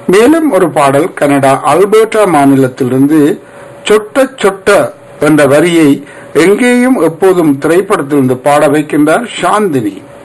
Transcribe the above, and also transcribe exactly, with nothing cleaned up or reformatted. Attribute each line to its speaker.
Speaker 1: மேலும் ஒரு பாடல் கனடா அல்பர்டா மாநிலத்திலிருந்து சொட்ட சொட்ட என்ற வரியை எங்கேயும் எப்போதும் திரைப்படத்திலிருந்து பாட வைக்கின்றார் சாந்தினி.